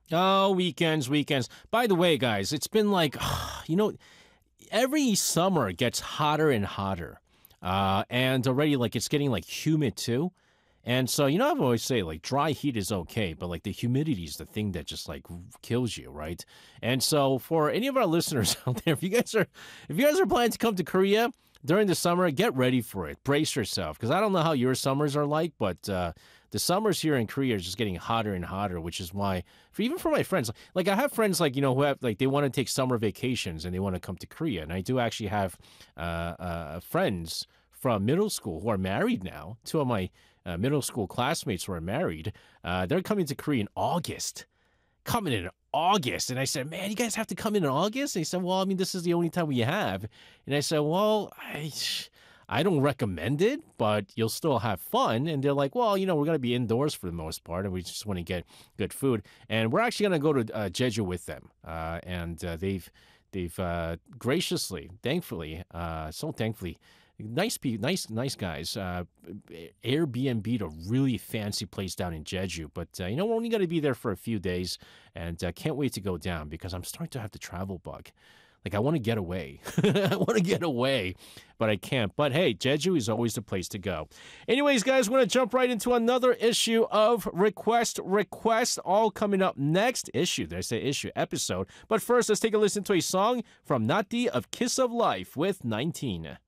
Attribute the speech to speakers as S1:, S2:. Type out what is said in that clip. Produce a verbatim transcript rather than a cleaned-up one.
S1: Oh, weekends, weekends. By the way, guys, it's been like, you know, every summer it gets hotter and hotter. Uh, and already, like, it's getting like humid too. And so, you know, I've always say like dry heat is okay, but like the humidity is the thing that just like kills you, right? And so, for any of our listeners out there, if you guys are, if you guys are planning to come to Korea during the summer, get ready for it. Brace yourself, because I don't know how your summers are like, but uh, the summers here in Korea are just getting hotter and hotter, which is why, for even for my friends, like I have friends like you know who have like they want to take summer vacations and they want to come to Korea, and I do actually have uh, uh, friends from middle school who are married now. Two of my uh, middle school classmates who are married. Uh, they're coming to Korea in August. Coming in August. And I said, man, you guys have to come in in August? And he said, well, I mean, this is the only time we have. And I said, well, I, I don't recommend it, but you'll still have fun. And they're like, well, you know, we're going to be indoors for the most part, and we just want to get good food. And we're actually going to go to uh, Jeju with them. Uh, and uh, they've they've uh, graciously, thankfully, uh, so thankfully, nice pe- nice nice guys, uh, Airbnb a really fancy place down in Jeju. But uh, you know, we're only going to be there for a few days, and uh, can't wait to go down because I'm starting to have the travel bug. Like, I want to get away. I want to get away, but I can't. But hey, Jeju is always the place to go. Anyways, guys, we're going to jump right into another issue of Request Request, all coming up next. Issue, did I say issue? Episode. But first, let's take a listen to a song from Nati of Kiss of Life with nineteen.